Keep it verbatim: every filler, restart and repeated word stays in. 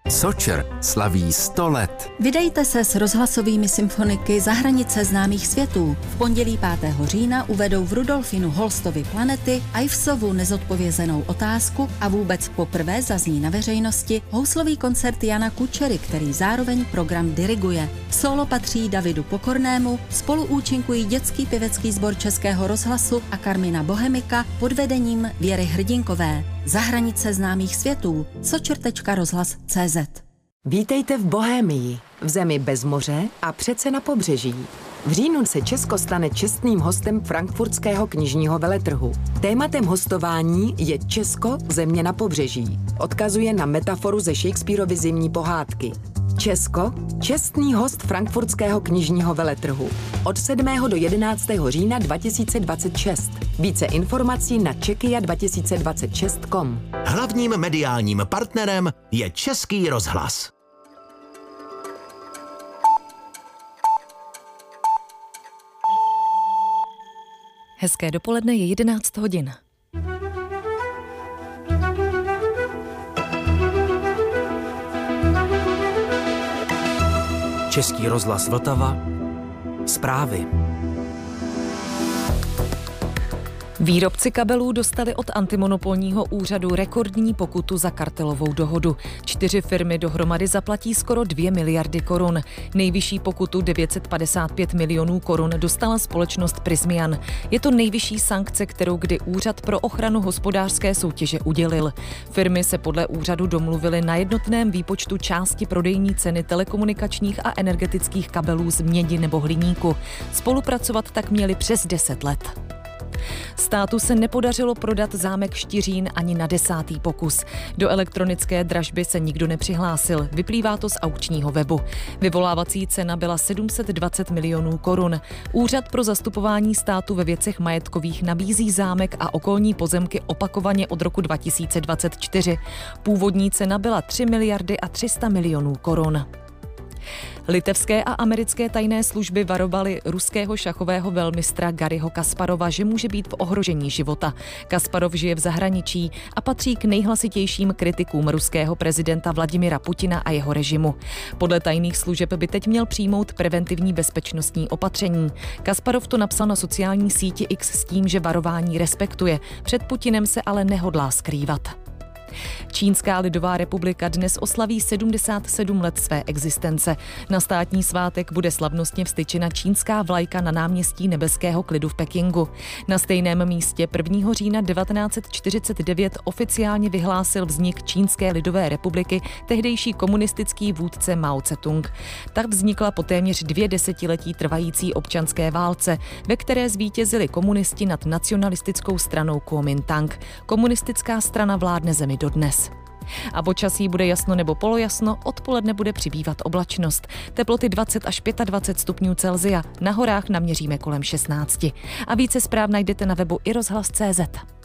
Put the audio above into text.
Sočr slaví sto let. Vydejte se s rozhlasovými symfoniky za hranice známých světů. V pondělí pátého října uvedou v Rudolfinu Holstovy Planety Ivesovu Nezodpovězenou otázku a vůbec poprvé zazní na veřejnosti houslový koncert Jana Kučery, který zároveň program diriguje. Solo patří Davidu Pokornému, spolu účinkují dětský pěvecký sbor Českého rozhlasu a Karmina Bohemika pod vedením Věry Hrdinkové. Za hranice známých světů. sočr tečka rozhlas tečka cé zet. Vítejte v Bohémii, v zemi bez moře a přece na pobřeží. V říjnu se Česko stane čestným hostem frankfurtského knižního veletrhu. Tématem hostování je Česko, země na pobřeží. Odkazuje na metaforu ze Shakespearovy zimní pohádky. Česko, čestný host frankfurtského knižního veletrhu. Od sedmého do jedenáctého října dva tisíce dvacet šest. Více informací na czekia dva tisíce dvacet šest tečka com. Hlavním mediálním partnerem je Český rozhlas. Hezké dopoledne, je jedenáct hodin. Český rozhlas Vltava. Zprávy. Výrobci kabelů dostali od antimonopolního úřadu rekordní pokutu za kartelovou dohodu. Čtyři firmy dohromady zaplatí skoro dvě miliardy korun. Nejvyšší pokutu devět set padesát pět milionů korun dostala společnost Prysmian. Je to nejvyšší sankce, kterou kdy Úřad pro ochranu hospodářské soutěže udělil. Firmy se podle úřadu domluvily na jednotném výpočtu části prodejní ceny telekomunikačních a energetických kabelů z mědi nebo hliníku. Spolupracovat tak měli přes deset let. Státu se nepodařilo prodat zámek Štiřín ani na desátý pokus. Do elektronické dražby se nikdo nepřihlásil, vyplývá to z aukčního webu. Vyvolávací cena byla sedm set dvacet milionů korun. Úřad pro zastupování státu ve věcech majetkových nabízí zámek a okolní pozemky opakovaně od roku dva tisíce dvacet čtyři. Původní cena byla tři miliardy a tři sta milionů korun. Litevské a americké tajné služby varovaly ruského šachového velmistra Garryho Kasparova, že může být v ohrožení života. Kasparov žije v zahraničí a patří k nejhlasitějším kritikům ruského prezidenta Vladimira Putina a jeho režimu. Podle tajných služeb by teď měl přijmout preventivní bezpečnostní opatření. Kasparov to napsal na sociální síti X s tím, že varování respektuje. Před Putinem se ale nehodlá skrývat. Čínská lidová republika dnes oslaví sedmdesát sedm let své existence. Na státní svátek bude slavnostně vztyčena čínská vlajka na náměstí Nebeského klidu v Pekingu. Na stejném místě prvního října devatenáct set čtyřicet devět oficiálně vyhlásil vznik Čínské lidové republiky tehdejší komunistický vůdce Mao Tse-tung. Tak vznikla po téměř dvě desetiletí trvající občanské válce, ve které zvítězili komunisti nad nacionalistickou stranou Kuomintang. Komunistická strana vládne zemi dodnes. A počasí bude jasno nebo polojasno, odpoledne bude přibývat oblačnost. Teploty dvacet až dvacet pět stupňů Celsia, na horách naměříme kolem šestnáct. A více zpráv najdete na webu i rozhlas tečka cé zet.